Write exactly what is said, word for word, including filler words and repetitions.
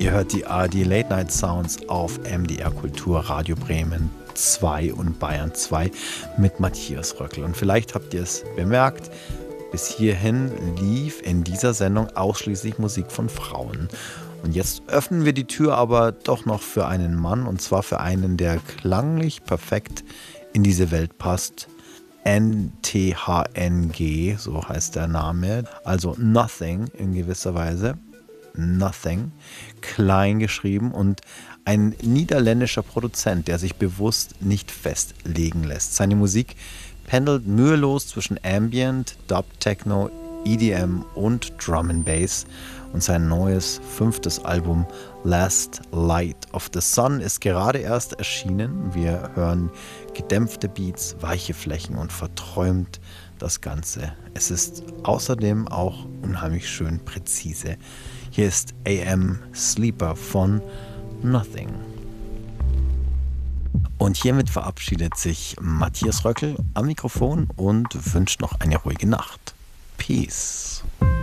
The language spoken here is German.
Ihr hört die A R D Late Night Sounds auf M D R Kultur, Radio Bremen zwei und Bayern zwei mit Matthias Röckl. Und vielleicht habt ihr es bemerkt, bis hierhin lief in dieser Sendung ausschließlich Musik von Frauen. Und jetzt öffnen wir die Tür aber doch noch für einen Mann, und zwar für einen, der klanglich perfekt in diese Welt passt. N T H N G, so heißt der Name, also Nothing in gewisser Weise. Nothing, klein geschrieben, und ein niederländischer Produzent, der sich bewusst nicht festlegen lässt. Seine Musik pendelt mühelos zwischen Ambient, Dub Techno, E D M und Drum and Bass, und sein neues fünftes Album Last Light of the Sun ist gerade erst erschienen. Wir hören gedämpfte Beats, weiche Flächen und verträumt das Ganze. Es ist außerdem auch unheimlich schön präzise. Hier ist A M Sleeper von Nothing. Und hiermit verabschiedet sich Matthias Röckl am Mikrofon und wünscht noch eine ruhige Nacht. Peace.